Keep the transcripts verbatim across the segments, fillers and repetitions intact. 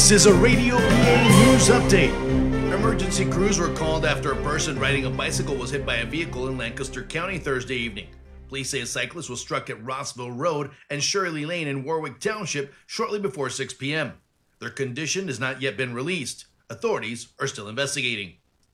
This is a Radio P A news update. Emergency crews were called after a person riding a bicycle was hit by a vehicle in Lancaster County Thursday evening. Police say a cyclist was struck at Rossville Road and Shirley Lane in Warwick Township shortly before six p.m. Their condition has not yet been released. Authorities are still investigating.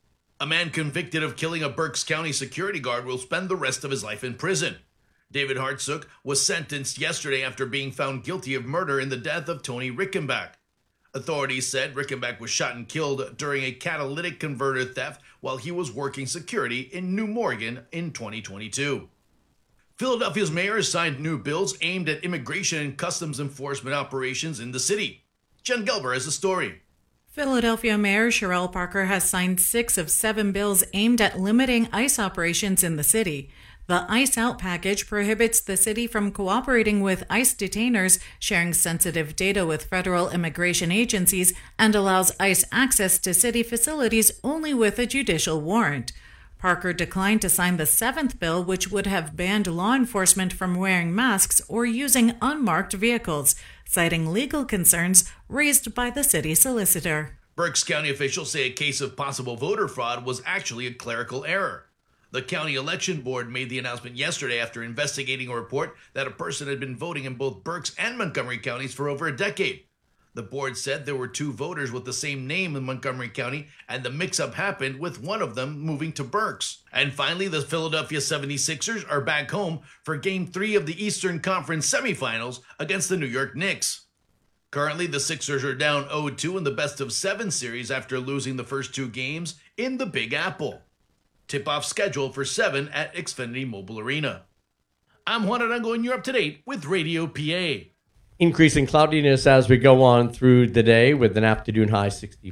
A man convicted of killing a Berks County security guard will spend the rest of his life in prison. David Hartsook was sentenced yesterday after being found guilty of murder in the death of Tony Rickenbach. Authorities said Rickenbach was shot and killed during a catalytic converter theft while he was working security in New Morgan in twenty twenty-two. Philadelphia's mayor has signed new bills aimed at immigration and customs enforcement operations in the city. Jen Gelber has the story. Philadelphia Mayor Cherelle Parker has signed six of seven bills aimed at limiting ICE operations in the city. The ICE Out package prohibits the city from cooperating with ICE detainers, sharing sensitive data with federal immigration agencies, and allows ICE access to city facilities only with a judicial warrant. Parker declined to sign the seventh bill, which would have banned law enforcement from wearing masks or using unmarked vehicles, citing legal concerns raised by the city solicitor. Berks County officials say a case of possible voter fraud was actually a clerical error. The county election board made the announcement yesterday after investigating a report that a person had been voting in both Berks and Montgomery counties for over a decade. The board said there were two voters with the same name in Montgomery County, and the mix-up happened with one of them moving to Berks. And finally, the Philadelphia seventy-sixers are back home for Game three of the Eastern Conference semifinals against the New York Knicks. Currently, the Sixers are down oh two in the best-of-seven series after losing the first two games in the Big Apple. Tip-off scheduled for seven at Xfinity Mobile Arena. I'm Juan Arango, and you're up to date with Radio P A. Increasing cloudiness as we go on through the day with an afternoon high sixty-four.